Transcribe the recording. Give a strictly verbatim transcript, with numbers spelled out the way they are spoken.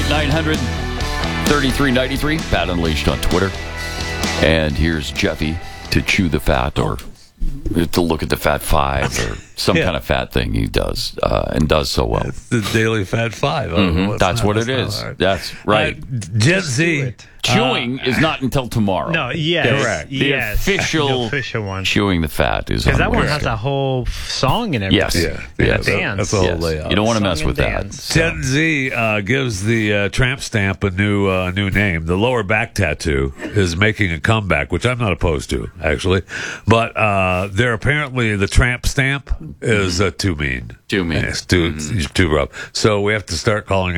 nine hundred thirty-three ninety-three. Pat Unleashed on Twitter. And here's Jeffy to chew the fat or to look at the Fat Five or some yeah. kind of fat thing he does uh, and does so well. It's the Daily Fat Five. Mm-hmm. That's not, what that's it is. Hard. That's right. Uh, Gen Z. Chewing uh, is not until tomorrow. No, yes. Correct. The yes. official, the official one. Chewing the Fat is on Because that one Wednesday. has a whole song and everything. Yes. Yeah. And yeah a dance. That's a whole yes. layout. You don't want to Song mess and with dance. that. So. Gen Z uh, gives the uh, tramp stamp a new uh, new name. The lower back tattoo is making a comeback, which I'm not opposed to, actually. But uh, they're apparently the tramp stamp is uh, too mean. Too mean. It's too, Mm-hmm. it's too rough. So we have to start calling